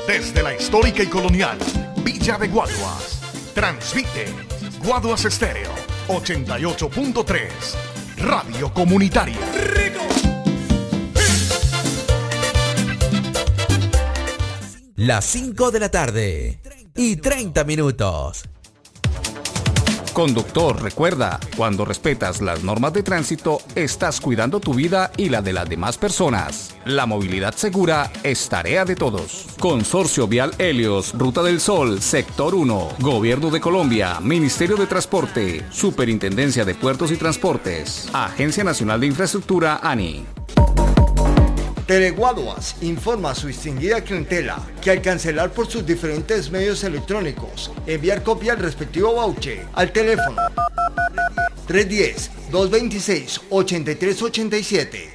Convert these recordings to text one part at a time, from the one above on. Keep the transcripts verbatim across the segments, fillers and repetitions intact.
Desde la histórica y colonial Villa de Guaduas, transmite Guaduas Estéreo ochenta y ocho punto tres, Radio Comunitaria. Las cinco de la tarde y treinta minutos. Conductor, recuerda, cuando respetas las normas de tránsito, estás cuidando tu vida y la de las demás personas. La movilidad segura es tarea de todos. Consorcio Vial Helios, Ruta del Sol, Sector uno, Gobierno de Colombia, Ministerio de Transporte, Superintendencia de Puertos y Transportes, Agencia Nacional de Infraestructura, ANI. Teleguaduas informa a su distinguida clientela que al cancelar por sus diferentes medios electrónicos, enviar copia al respectivo voucher al teléfono tres uno cero, dos dos seis, ocho tres ocho siete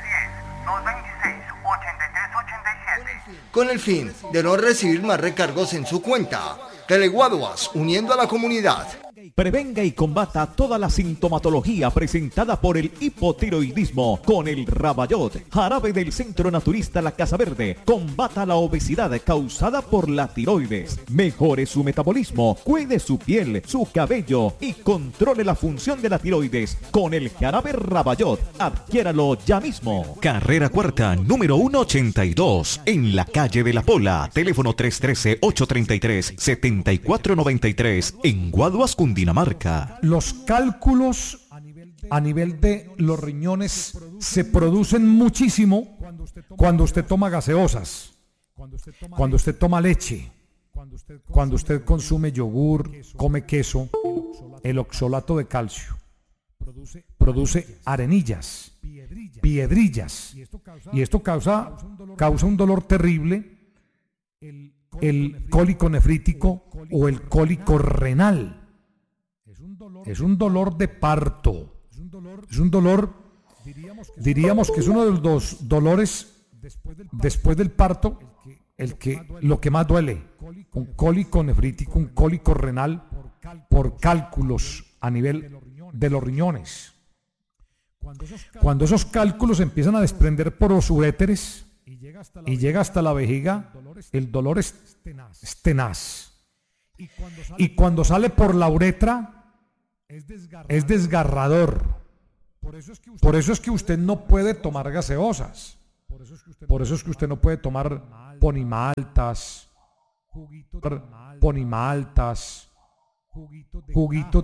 con el fin de no recibir más recargos en su cuenta. Teleguaduas, uniendo a la comunidad. Prevenga y combata toda la sintomatología presentada por el hipotiroidismo con el Rabayot, jarabe del Centro Naturista La Casa Verde. Combata la obesidad causada por la tiroides. Mejore su metabolismo, cuide su piel, su cabello y controle la función de la tiroides con el jarabe Rabayot. Adquiéralo ya mismo. Carrera Cuarta, número ciento ochenta y dos, en la calle de La Pola. Teléfono tres uno tres, ocho tres tres, siete cuatro nueve tres, en Guaduas, Cundinamarca. Los cálculos a nivel de los riñones se producen muchísimo cuando usted toma gaseosas, cuando usted toma leche, cuando usted consume yogur, come queso. El oxalato de calcio produce arenillas, piedrillas, y esto causa, causa un dolor terrible, el cólico nefrítico o el cólico renal. Es un dolor de parto. Es un dolor, diríamos que es uno de los dolores después del parto, el que, lo que más duele. Un cólico nefrítico, un cólico renal por cálculos a nivel de los riñones. Cuando esos cálculos empiezan a desprender por los uréteres y llega hasta la vejiga, el dolor es tenaz. Y cuando sale por la uretra, es desgarrador. Por eso es que usted no puede tomar gaseosas. Por eso es que usted no puede tomar ponimaltas, ponimaltas, juguitos